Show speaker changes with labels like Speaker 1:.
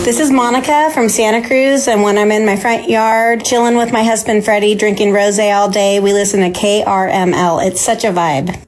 Speaker 1: This is Monica from Santa Cruz, and when I'm in my front yard chilling with my husband Freddie, drinking rosé all day, we listen to KRML. It's such a vibe.